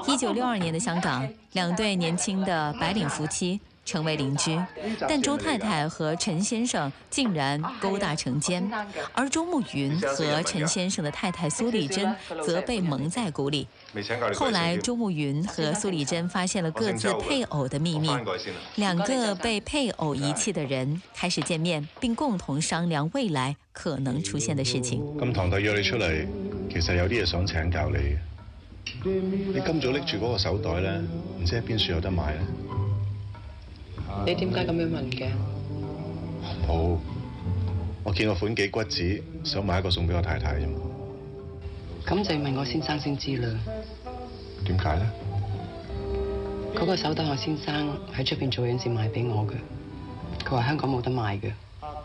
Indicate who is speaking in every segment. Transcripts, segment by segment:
Speaker 1: 1962年的香港，两对年轻的白领夫妻成为邻居，但周太太和陈先生竟然勾搭成奸，而周慕云和陈先生的太太苏丽珍则被蒙在鼓里。后来，周慕云和苏丽珍发现了各自配偶的秘密，两个被配偶遗弃的人开始见面，并共同商量未來可能出現的事情。
Speaker 2: 咁堂弟約你出嚟，其實有啲嘢想請教你嘅。你今早拎住嗰個手袋咧，唔知喺邊處有得買咧？
Speaker 3: 你點解咁樣問嘅？
Speaker 2: 冇，我見個款幾骨子，想買一個送俾我太太啫嘛。
Speaker 3: 咁就要問我先生先知啦。
Speaker 2: 點解咧？
Speaker 3: 嗰個手袋我先生喺出邊做嘢時買俾我嘅，佢話香港冇得賣嘅。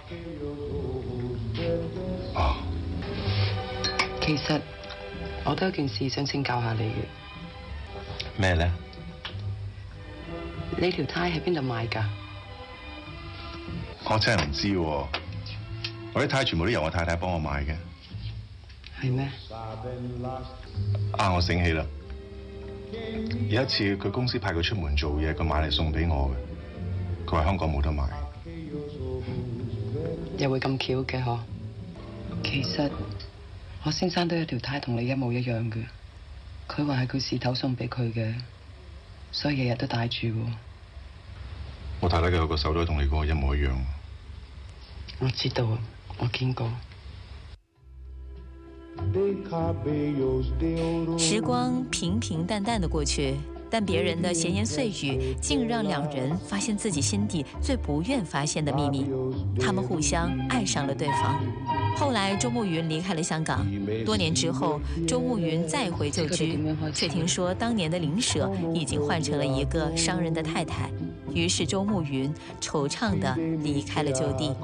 Speaker 2: 哦。
Speaker 3: 其實我都有件事想請教下你嘅。
Speaker 2: 咩咧？
Speaker 3: 你條呔喺邊度買㗎？
Speaker 2: 我真係唔知喎，我啲呔全部都由我太太幫我買嘅。
Speaker 3: 係咩？
Speaker 2: 啊，我醒起啦！有一次佢公司派佢出門做嘢，佢買嚟送俾我嘅。佢話香港冇得賣。
Speaker 3: 又會咁巧嘅嗬？其實我先生都有條呔同你一模一樣嘅，佢話係佢事頭送俾佢嘅，所以日日都戴住喎。
Speaker 2: 我太太嘅有個手袋同你嗰個一模一樣。
Speaker 3: 我知道，我見過。
Speaker 1: 時光平平淡淡的過去，但別人的閒言碎語竟讓兩人發現自己心底最不願發現的秘密。他們互相愛上了對方。後來周慕雲離開了香港，多年之後，周慕雲再回舊居，卻聽說當年的鄰舍已經換成了一個商人的太太。於是周慕雲惆悵地離開了舊地。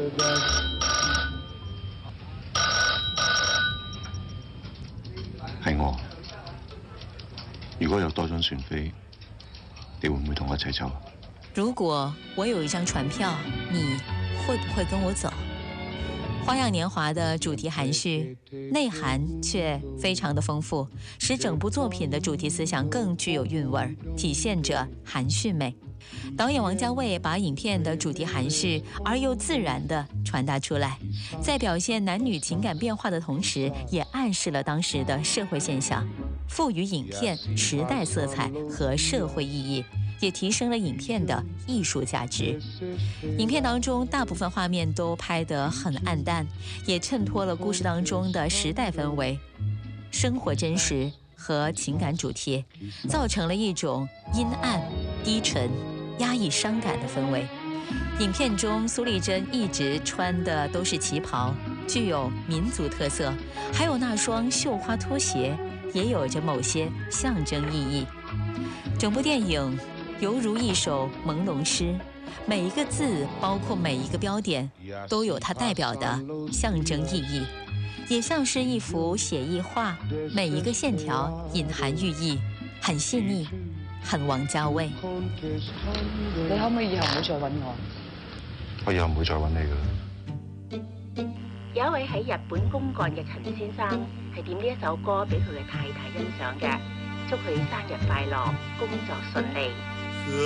Speaker 2: 係我。如果有多張船飛，你會唔會同我一齊走？
Speaker 1: 如果我有一張船票，你會不會跟我走？花樣年華的主題含蓄，內涵卻非常的豐富，使整部作品的主題思想更具有韻味，體現着含蓄美。導演王家衛把影片的主題含蓄而又自然地傳達出來，在表現男女情感變化的同時，也暗示了當時的社會現象，賦予影片時代色彩和社會意義，也提升了影片的藝術價值。影片當中大部分畫面都拍得很暗淡，也襯托了故事當中的時代氛圍、生活真實和情感主題，造成了一種陰暗、低沉、壓抑傷感的氛圍。影片中蘇麗珍一直穿的都是旗袍，具有民族特色，還有那雙繡花拖鞋也有着某些象徵意義。整部電影猶如一首朦朧詩，每一個字包括每一個標點都有它代表的象徵意義，也像是一幅寫意畫，每一個線條隱含寓意，很細膩，很王家衛。
Speaker 3: 你可唔可以以後唔好再揾我？
Speaker 2: 我以後唔會再揾你㗎啦。
Speaker 4: 有一位喺日本公幹嘅陳先生係點呢一首歌俾佢嘅太太欣賞嘅，祝佢生日快樂，工作順利。